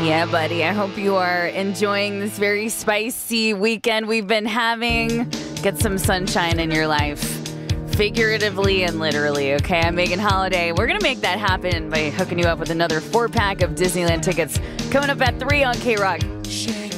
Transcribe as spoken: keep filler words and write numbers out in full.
Yeah, buddy. I hope you are enjoying this very spicy weekend we've been having. Get some sunshine in your life, figuratively and literally, okay? I'm Megan Holiday. We're going to make that happen by hooking you up with another four-pack of Disneyland tickets coming up at three on K-Rock.